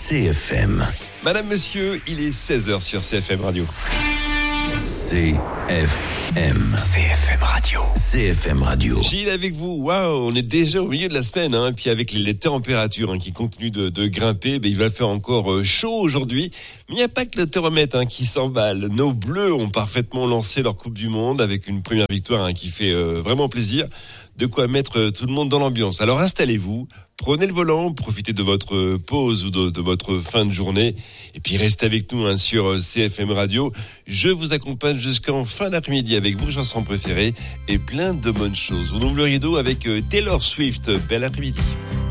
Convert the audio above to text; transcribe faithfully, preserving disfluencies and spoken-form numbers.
C F M. Madame, monsieur, il est seize heures sur C F M Radio. C F M. C F M Radio. C F M Radio. Gilles avec vous. Waouh, on est déjà au milieu de la semaine. Hein. Puis avec les, les températures hein, qui continuent de, de grimper, ben, il va faire encore euh, chaud aujourd'hui. Mais il n'y a pas que le thermomètre hein, qui s'emballe. Nos Bleus ont parfaitement lancé leur Coupe du Monde avec une première victoire hein, qui fait euh, vraiment plaisir. De quoi mettre euh, tout le monde dans l'ambiance. Alors installez-vous, prenez le volant, profitez de votre pause ou de, de votre fin de journée. Et puis restez avec nous hein, sur C F M Radio. Je vous accompagne jusqu'en fin d'après-midi avec vos chansons préférées et plein de bonnes choses. On ouvre le rideau avec euh, Taylor Swift. Bel après-midi.